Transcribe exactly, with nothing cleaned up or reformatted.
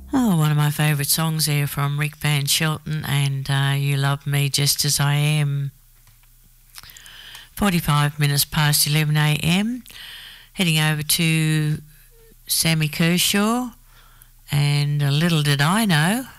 Oh, one of my favourite songs there from Rick Van Shelton and uh, You Love Me Just As I Am. forty-five minutes past eleven a m. Heading over to Sammy Kershaw and uh, Little Did I Know.